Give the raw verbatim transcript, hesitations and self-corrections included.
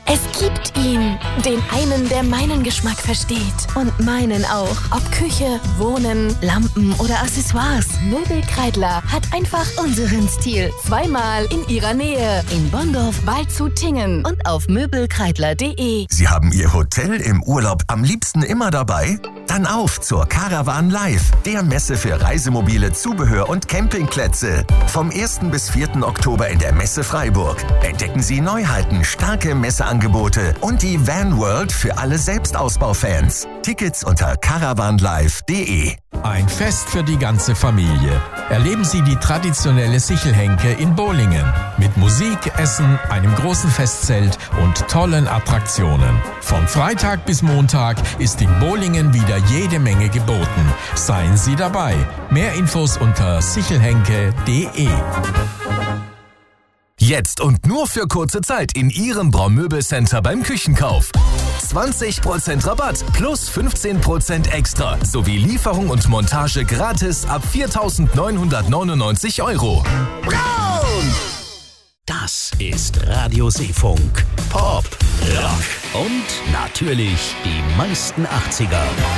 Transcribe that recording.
Es gibt ihn, den einen, der meinen Geschmack versteht und meinen auch. Ob Küche, Wohnen, Lampen oder Accessoires, Möbelkreidler hat einfach unseren Stil. Zweimal in ihrer Nähe. In Bonndorf, Waldshut-Tiengen und auf möbelkreidler punkt de. Sie haben Ihr Hotel im Urlaub am liebsten immer dabei? Dann auf zur Caravan Live, der Messe für Reisemobile, Zubehör und Campingplätze. Vom ersten bis vierten Oktober in der Messe Freiburg. Entdecken Sie Neuheiten, starke Messeangebote und die Van World für alle Selbstausbaufans. Tickets unter caravan live punkt de. Ein Fest für die ganze Familie. Erleben Sie die traditionelle Sichelhenke in Bolingen. Mit Musik, Essen, einem großen Festzelt und tollen Attraktionen. Von Freitag bis Montag ist in Bolingen wieder jede Menge geboten. Seien Sie dabei. Mehr Infos unter sichelhenke punkt de. Jetzt und nur für kurze Zeit in Ihrem Braumöbelcenter beim Küchenkauf. zwanzig Prozent Rabatt plus fünfzehn Prozent extra sowie Lieferung und Montage gratis ab viertausendneunhundertneunundneunzig Euro. Braun! Das ist Radio Seefunk. Pop, Rock und natürlich die meisten achtziger.